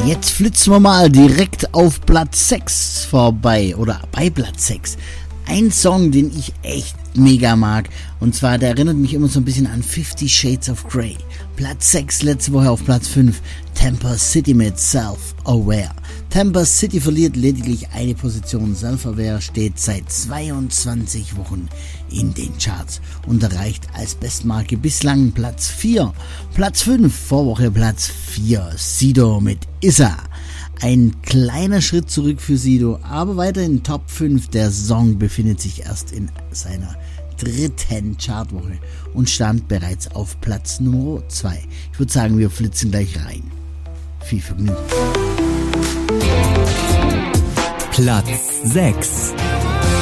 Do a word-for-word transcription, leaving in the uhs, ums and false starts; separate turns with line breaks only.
Jetzt flitzen wir mal direkt auf Platz sechs vorbei oder bei Platz sechs. Ein Song, den ich echt mega mag, und zwar, der erinnert mich immer so ein bisschen an Fifty Shades of Grey. Platz sechs, letzte Woche auf Platz fünf, Tampa City mit Self-Aware. Tampa City verliert lediglich eine Position. Self-Aware steht seit zweiundzwanzig Wochen in den Charts und erreicht als Bestmarke bislang Platz vier. Platz fünf, Vorwoche Platz vier, Sido mit Issa. Ein kleiner Schritt zurück für Sido, aber weiterhin Top fünf. Der Song befindet sich erst in seiner dritten Chartwoche und stand bereits auf Platz Nummer zwei. Ich würde sagen, wir flitzen gleich rein. Viel Vergnügen.
Platz sechs.